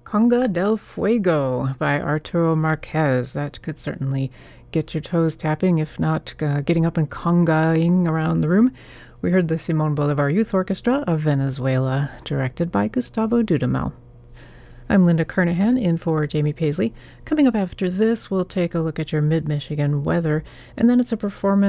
Conga del Fuego by Arturo Marquez. That could certainly get your toes tapping, if not getting up and congaing around the room. We heard the Simon Bolivar Youth Orchestra of Venezuela, directed by Gustavo Dudamel. I'm Linda Kernahan, in for Jamie Paisley. Coming up after this, we'll take a look at your mid-Michigan weather, and then it's a performance